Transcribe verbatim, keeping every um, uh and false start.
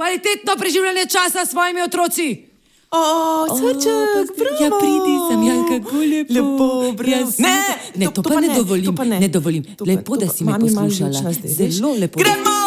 kvalitetno preživljanje časa s svojimi otroci. O, srček, bravo. Ja, pridi sem, ja, kako lepo. Lepo, bravo. Ja, ne, ne, to, to, to pa, pa ne dovolim, to pa ne. ne dovolim. To pa- Lepo, to da pa- si me mami malo poslušala. živčna zdaj, veš. Zelo lepo. Gremo!